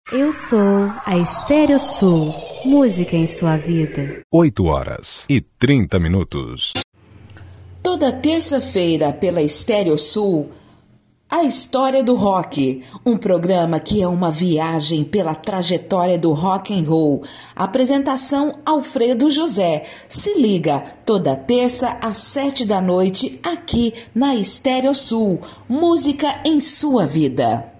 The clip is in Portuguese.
Eu sou a Estéreo Sul, música em sua vida. 8h30. Toda terça-feira pela Estéreo Sul, a História do Rock, um programa que é uma viagem pela trajetória do rock and roll. Apresentação Alfredo José. Se liga, toda terça às 7 da noite, aqui na Estéreo Sul, música em sua vida.